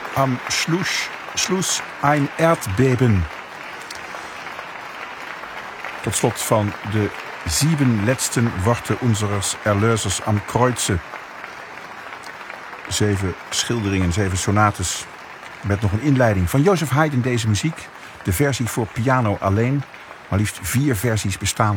am Schluss ein Erdbeben. Tot slot van de 7 letzten Worte unseres Erlösers am Kreuze. 7 schilderingen, 7 sonates. Met nog een inleiding van Joseph Haydn deze muziek. De versie voor piano alleen. Maar liefst 4 versies bestaan